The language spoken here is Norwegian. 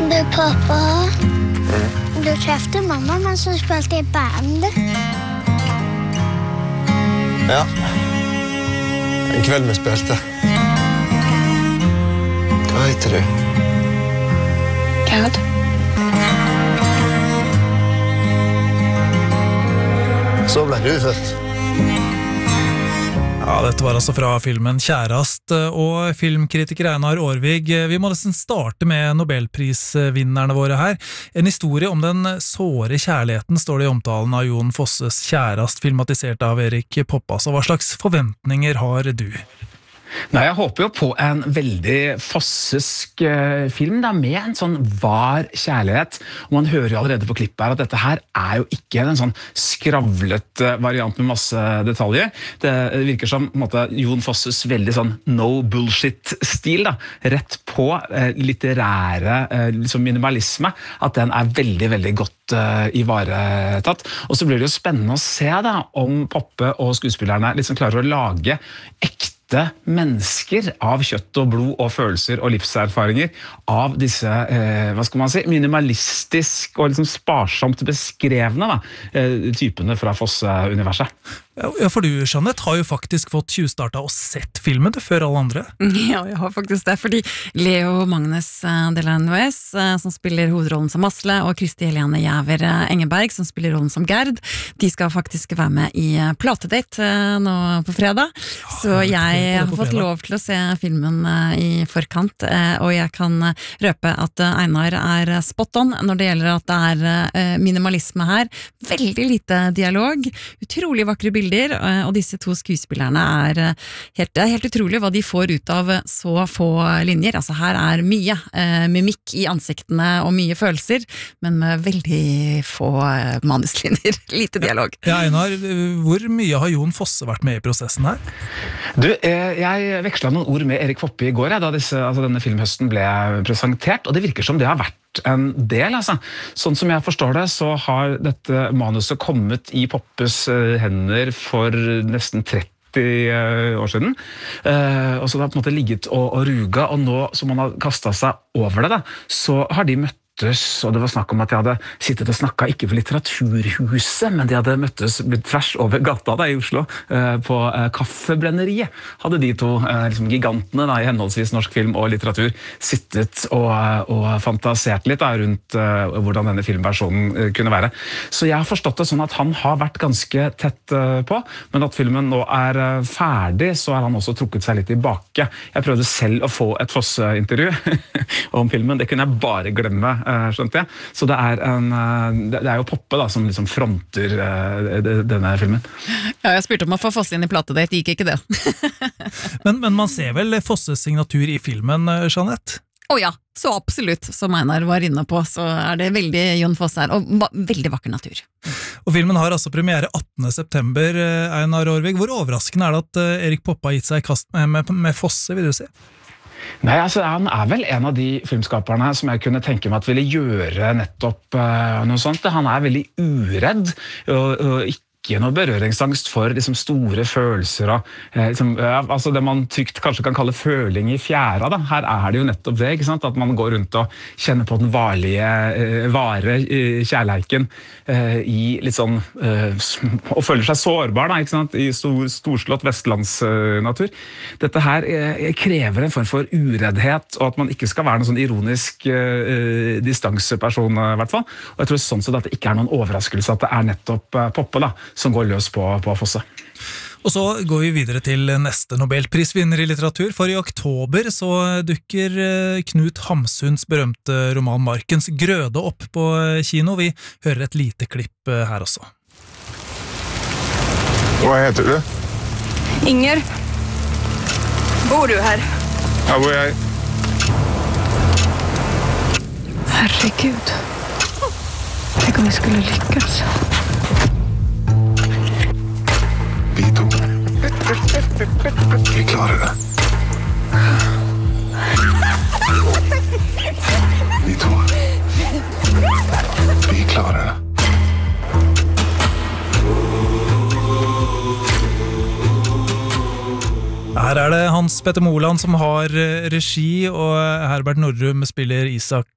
Du, pappa. Du trefte mamma mens hun spilte I band. Ja. En kveld vi spilte. Hva heter du? Gerd. Så ble du født. Ja, dette var altså fra filmen Kjærast, og filmkritiker Einar Aarvig. Vi må nesten starte med Nobelprisvinnerne våre her. En historie om den såre kjærligheten står det I omtalen av Jon Fosses Kjærast, filmatisert av Erik Poppa. Så hva slags forventninger har du? Nei, jeg håper jo på en veldig fossesk film da, med en sånn var kjærlighet. Og man hører jo allerede på klippet her at dette her jo ikke en sånn skravlet variant med masse detaljer. Det virker som på en måte, Jon Fosses veldig sånn no bullshit-stil, da. Rett på litterære liksom minimalisme, at den veldig, veldig godt ivaretatt. Og så blir det jo spennende å se da, om Poppe og skuespillerne liksom klarer å lage ekte mennesker av kjøtt og blod og følelser og livserfaringer av disse, hva skal man si, minimalistisk og liksom sparsomt beskrevne da, typene fra Fosse-universet. Ja, for du, Jeanette, har jo faktisk fått tjuvstarta og sett filmen før alle andre. Ja, jeg har faktisk det, fordi Leo Magnus Delanoes, som spiller hovedrollen som Asle, og Kristi Helene Jæver Engeberg, som spiller rollen som Gerd, de skal faktisk være med I Platedate nå på fredag. Så jeg har fått lov til å se filmen I forkant, og jeg kan røpe at Einar spot on når det gjelder at det minimalisme her. Veldig lite dialog, utrolig vakre bilder, og disse to skuespillerne helt utrolig hva de får ut av så få linjer. Altså her mye mimikk I ansiktene og mye følelser, men med veldig få manuslinjer, lite dialog. Ja, Einar, hvor mye har Jon Fosse vært med I prosessen her? Du, jeg vekslet noen ord med Erik Poppe I går, da denne filmhøsten ble presentert, og det virker som det har vært en del, altså. Sånn som jeg forstår det, så har dette manuset kommet I Poppes hender for nesten 30 år siden. Og så det har på en måte ligget og ruga, og nå som man har kastet seg over det, da, så har de møttes, og det var snakk om at de hadde sittet og snakket ikke på Litteraturhuset, men de hadde møttes tvers over gata da, I Oslo, på Kaffebrenneriet. Hadde de to liksom gigantene da, I henholdsvis norsk film og litteratur sittet og fantasert litt da, rundt hvordan denne filmversjonen kunne være. Så jeg har forstått det sånn at han har vært ganske tett på, men at filmen nå ferdig, så har han også trukket seg litt tilbake. Jeg prøvde selv å få et Fosse-intervju om filmen, det kunne jeg bare glemme, skjønte jeg. Så det jo Poppe da, som liksom fronter denne filmen. Ja, jeg spurte om å få Fosse inn I Platedate, gikk ikke det. men man ser vel Fosses signatur I filmen, Jeanette? Ja, så absolutt, som Einar var inne på, så det veldig Jon Fosse her, og veldig vakker natur. Og filmen har altså premiere 18. september, Einar Aarvig. Hvor overraskende det at Erik Poppe har gitt seg I kast med Fosse, vil du si? Nei, altså han vel en av de filmskaperne som jeg kunne tenke meg at ville gjøre nettopp noe sånt. Han veldig uredd og ikke noe berøringsangst for liksom, store følelser og liksom, altså det man trygt kanskje kan kalle føling I fjæra da. Her det jo nettopp det, ikke sant? At man går rundt og kjenner på den vare kjærleiken I litt sånn og føler seg sårbar da, ikke sant? I storslått vestlandsnatur. Dette her krever en form for ureddhet og at man ikke skal være noen sånn ironisk distanseperson I hvert fall. Og jeg tror sånn sett at det ikke noen overraskelse at det nettopp Poppe da som går løs på Fosse. Og så går vi videre til neste Nobelprisvinner I litteratur, for I oktober så dukker Knut Hamsuns berømte roman Markens grøde opp på kino. Vi hører et lite klipp her også. Hva heter du? Inger. Bor du her? Her bor jeg. Herregud. Tenk om vi skulle lykkes. Vi to. Vi klarer det. Vi to. Vi klarer det. Her det Hans Petter Moland som har regi, og Herbert Nordrum spiller Isak